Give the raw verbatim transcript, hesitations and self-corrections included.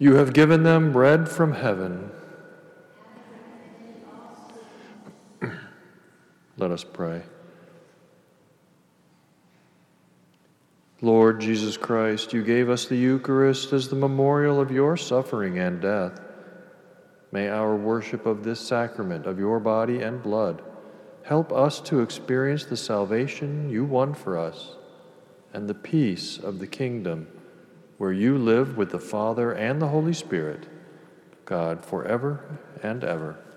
You have given them bread from heaven. Let us pray. Lord Jesus Christ, you gave us the Eucharist as the memorial of your suffering and death. May our worship of this sacrament of your body and blood help us to experience the salvation you won for us and the peace of the kingdom where you live with the Father and the Holy Spirit, God, forever and ever.